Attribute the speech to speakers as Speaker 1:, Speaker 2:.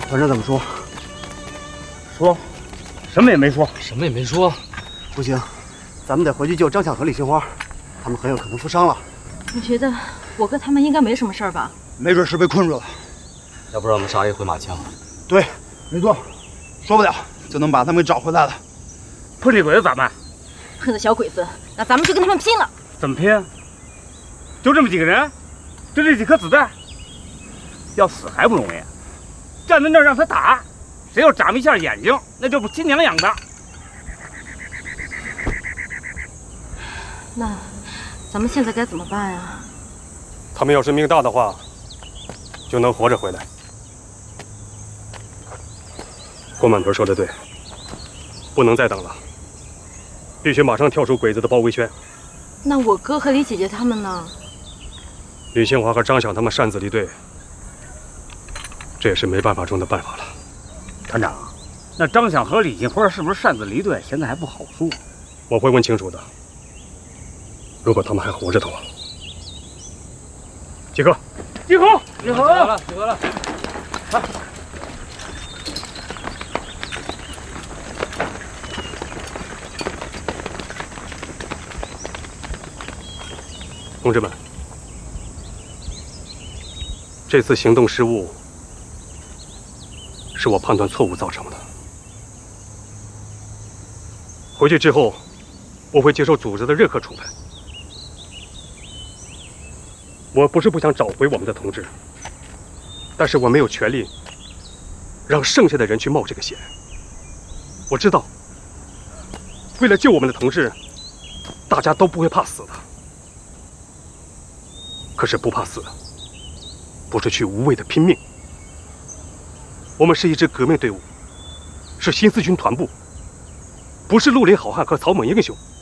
Speaker 1: 团长怎么说？
Speaker 2: 说，什么也没说。
Speaker 3: 什么也没说。
Speaker 1: 不行，咱们得回去救张巧和李杏花，他们很有可能负伤了。
Speaker 4: 我觉得我哥他们应该没什么事儿吧？
Speaker 2: 没准是被困住了。
Speaker 3: 要不然我们杀一回马枪。
Speaker 2: 对，没错，说不了就能把他们给找回来了。碰这鬼子咋办？
Speaker 4: 碰到小鬼子，那咱们就跟他们拼了。
Speaker 2: 怎么拼？就这么几个人，就这几颗子弹，要死还不容易，站在那儿让他打，谁要眨一下眼睛，那就不亲娘养的。
Speaker 4: 那咱们现在该怎么办呀？
Speaker 5: 他们要是命大的话，就能活着回来。郭满屯说的对，不能再等了，必须马上跳出鬼子的包围圈。
Speaker 4: 那我哥和李姐姐他们呢？
Speaker 5: 吕杏华和张想他们擅自离队，这也是没办法中的办法了。
Speaker 2: 团长，那张想和李杏花是不是擅自离队，现在还不好说。
Speaker 5: 我会问清楚的。如果他们还活着的话，集合！
Speaker 2: 集合！
Speaker 3: 集合了！集合了！
Speaker 2: 来。
Speaker 5: 同志们，这次行动失误是我判断错误造成的。回去之后，我会接受组织的任何处分。我不是不想找回我们的同志，但是我没有权利让剩下的人去冒这个险。我知道，为了救我们的同志，大家都不会怕死的。可是不怕死，不是去无谓的拼命。我们是一支革命队伍，是新四军团部，不是绿林好汉和草莽英雄。